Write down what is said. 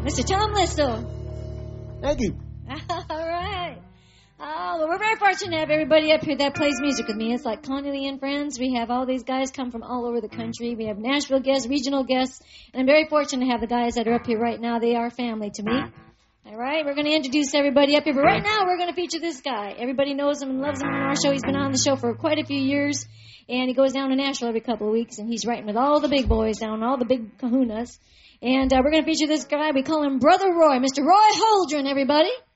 Mr. Tom Lissow. Thank you. All right. Oh, well, we're very fortunate to have everybody up here that plays music with me. It's like Connolly and Friends. We have all these guys come from all over the country. We have Nashville guests, regional guests, and I'm very fortunate to have the guys that are up here right now. They are family to me. All right, we're going to introduce everybody up here, but right now we're going to feature this guy. Everybody knows him and loves him on our show. He's been on the show for quite a few years, and he goes down to Nashville every couple of weeks, and he's writing with all the big boys down, all the big kahunas. And we're going to feature this guy. We call him Brother Roy, Mr. Roy Holdren, everybody.